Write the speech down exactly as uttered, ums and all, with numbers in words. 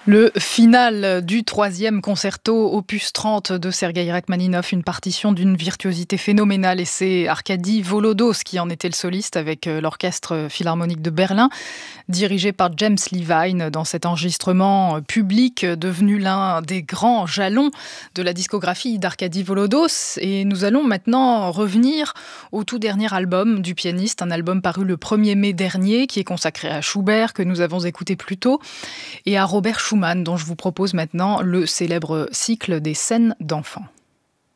Le final du troisième concerto opus trente de Sergueï Rachmaninov, une partition d'une virtuosité phénoménale, et c'est Arkady Volodos qui en était le soliste avec l'Orchestre Philharmonique de Berlin, dirigé par James Levine, dans cet enregistrement public devenu l'un des grands jalons de la discographie d'Arkady Volodos. Et nous allons maintenant revenir au tout dernier album du pianiste, un album paru le premier mai dernier, qui est consacré à Schubert, que nous avons écouté plus tôt, et à Robert Schumann, dont je vous propose maintenant le célèbre cycle des scènes d'enfants.